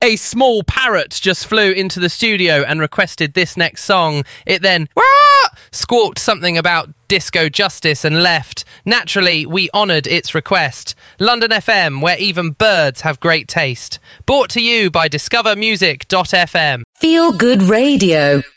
A small parrot just flew into the studio and requested this next song. It then squawked something about disco justice and left. Naturally, we honoured its request. London FM, where even birds have great taste. Brought to you by discovermusic.fm. Feel Good Radio.